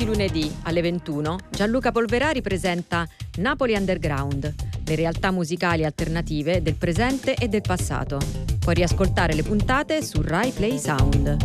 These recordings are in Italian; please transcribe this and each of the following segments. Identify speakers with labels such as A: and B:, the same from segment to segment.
A: lunedì alle 21 Gianluca Polverari presenta Napoli Underground, le realtà musicali alternative del presente e del passato. Puoi riascoltare le puntate su Rai Play Sound.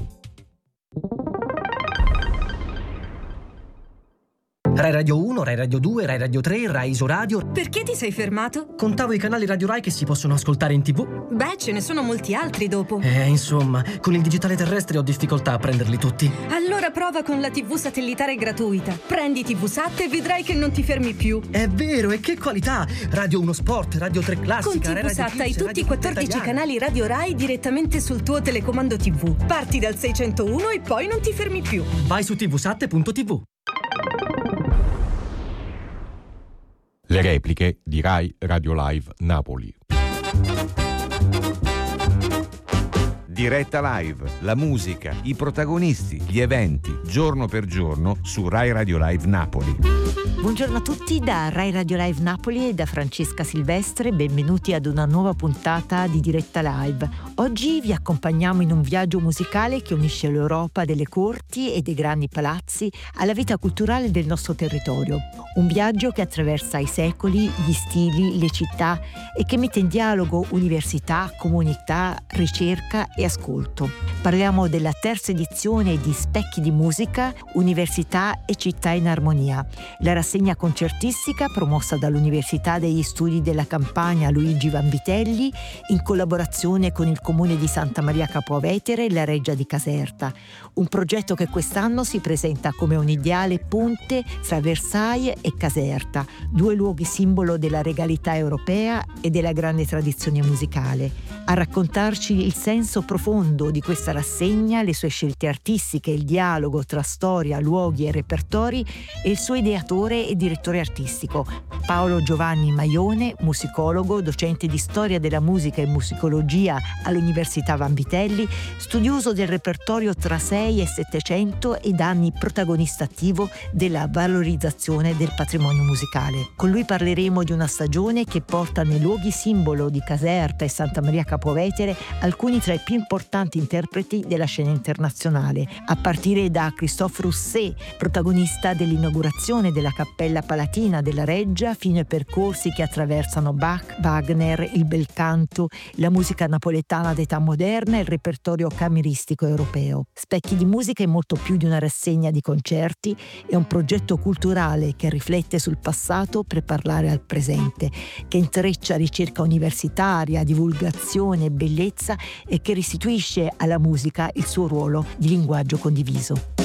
B: Rai Radio 1, Rai Radio 2, Rai Radio 3, Rai Isoradio.
C: Perché ti sei fermato?
B: Contavo i canali Radio Rai che si possono ascoltare in TV.
C: Beh, ce ne sono molti altri dopo.
B: Insomma, con il digitale terrestre ho difficoltà a prenderli tutti.
C: Allora prova con la TV satellitare gratuita. Prendi TV Sat e vedrai che non ti fermi più.
B: È vero, e che qualità! Radio 1 Sport, Radio 3 Classica,
C: con TV Sat hai tutti i 14 canali Radio Rai direttamente sul tuo telecomando TV. Parti dal 601 e poi non ti fermi più.
B: Vai su tvsat.tv.
D: Le repliche di Rai Radio Live Napoli.
E: Diretta live, la musica, i protagonisti, gli eventi, giorno per giorno su Rai Radio Live Napoli.
F: Buongiorno a tutti da Rai Radio Live Napoli e da Francesca Silvestre, benvenuti ad una nuova puntata di Diretta Live. Oggi vi accompagniamo in un viaggio musicale che unisce l'Europa delle corti e dei grandi palazzi alla vita culturale del nostro territorio. Un viaggio che attraversa i secoli, gli stili, le città e che mette in dialogo università, comunità, ricerca e ascolto. Parliamo della terza edizione di Specchi di Musica, Università e Città in Armonia. La rassegna concertistica promossa dall'Università degli Studi della Campania Luigi Vanvitelli in collaborazione con il Comune di Santa Maria Capua Vetere e la Reggia di Caserta. Un progetto che quest'anno si presenta come un ideale ponte fra Versailles e Caserta, due luoghi simbolo della regalità europea e della grande tradizione musicale. A raccontarci il senso profondo di questa rassegna, le sue scelte artistiche, il dialogo tra storia, luoghi e repertori è il suo ideatore e direttore artistico, Paolo Giovanni Maione, musicologo, docente di storia della musica e musicologia all'Università Vanvitelli, studioso del repertorio tra 6 e 700 ed anni protagonista attivo della valorizzazione del patrimonio musicale. Con lui parleremo di una stagione che porta nei luoghi simbolo di Caserta e Santa Maria Capua Vetere alcuni tra i più importanti interpreti della scena internazionale, a partire da Christophe Rousset, protagonista dell'inaugurazione della Cappella Palatina della Reggia, fino ai percorsi che attraversano Bach, Wagner, il bel canto, la musica napoletana d'età moderna e il repertorio cameristico europeo. Specchi di Musica è molto più di una rassegna di concerti, è un progetto culturale che riflette sul passato per parlare al presente, che intreccia ricerca universitaria, divulgazione e bellezza e che restituisce alla musica il suo ruolo di linguaggio condiviso.